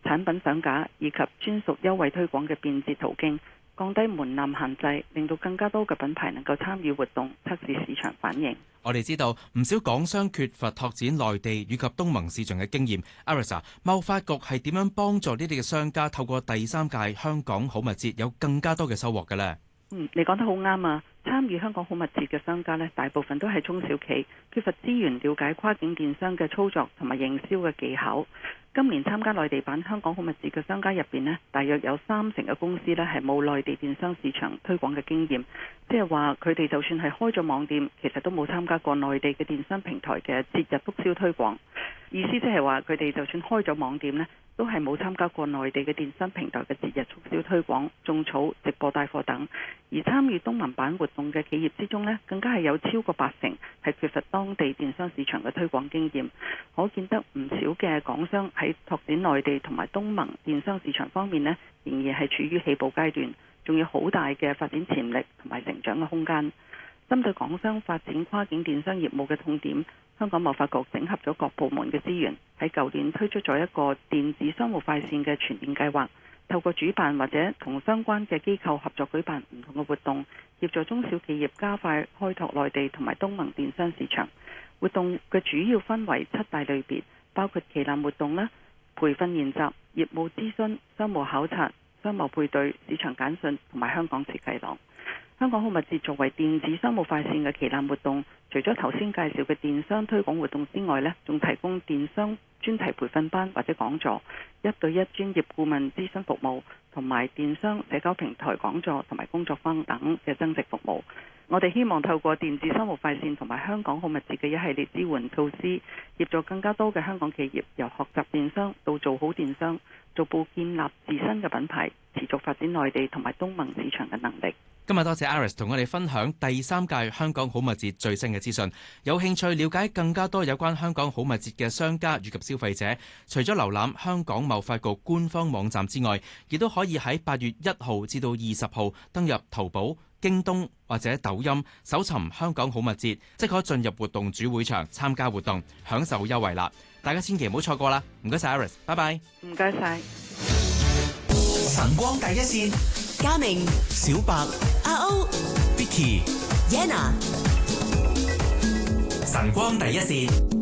產品上架以及專屬優惠推廣嘅便捷途徑，降低門檻限制，令到更加多嘅品牌能夠參與活動，測試市場反應。 我哋知道唔少港商缺乏拓展內地以及東盟市場嘅經驗。Iris，貿發局係點樣幫助呢啲嘅商家透過第三屆香港好物節有更加多嘅收穫嘅呢？ 你講得好啱啊！參與香港好物節嘅商家呢，大部分都係中小企，缺乏資源了解跨境電商嘅操作同埋營銷嘅技巧。今年參加內地版香港好物節嘅商家入邊呢，大約有30%嘅公司呢係冇內地電商市場推廣嘅經驗，即係話佢哋就算係開咗網店，其實都冇參加過內地嘅電商平台嘅節日促銷推廣。意思即係話佢哋就算開咗網店呢，都係冇參加過內地嘅電商平台嘅節日促銷推廣、種草、直播帶貨等。而參與東盟版活動嘅企業之中呢，更加係有超過80%係缺乏當地電商市場嘅推廣經驗。可見得唔少嘅港商喺拓展內地同埋東盟電商市場方面呢，仍然係處於起步階段，仲有好大嘅發展潛力同埋成長嘅空間。針對港商發展跨境電商業務嘅痛點，香港貿發局整合咗各部門嘅資源，喺舊年推出咗一個電子商務快線嘅全面計劃，透過主辦或者同相關嘅機構合作舉辦唔同嘅活動，協助中小企業加快開拓內地同埋東盟電商市場。活動嘅主要分為7大類別，包括旗艦活動啦、培訓研習、業務諮詢、商務考察、商務配對、市場簡訊同埋香港設計廊。香港好物節作為電子商務快線嘅旗艦活動，除咗頭先介紹嘅電商推廣活動之外呢，仲提供電商專題培訓班或者講座、1對1專業顧問諮詢服務，同埋電商社交平台講座同埋工作坊等嘅增值服務。我哋希望透過電子商務快線同埋香港好物節嘅一系列支援措施，協助更加多嘅香港企業由學習電商到做好電商，逐步建立自身嘅品牌，持續發展內地同埋東盟市場嘅能力。 今日多謝 Iris 同我哋分享第3屆香港好物節最新嘅資訊。有興趣了解更加多有關香港好物節嘅商家以及消費者，除咗瀏覽香港貿發局官方網站之外，亦都可以喺8月1號至到20號登入淘寶、京東或者抖音搜尋香港好物節，即可進入活動主會場參加活動，享受優惠啦！大家千祈唔好錯過啦！唔該晒 Iris， 拜拜。 唔該晒。 晨光第一線， 嘉明、 小白、 阿歐、 Vicky、 Yenna， 晨光第一線。